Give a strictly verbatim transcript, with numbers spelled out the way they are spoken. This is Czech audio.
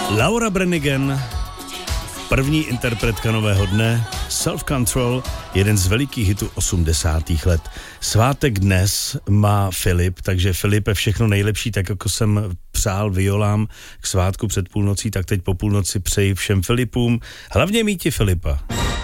Laura Branigan, první interpretka nového dne, Self Control, jeden z velikých hitů osmdesátých let. Svátek dnes má Filip, takže Filipe, všechno nejlepší, tak jako jsem přál violám k svátku před půlnocí, tak teď po půlnoci přeji všem Filipům, hlavně míti Filipa.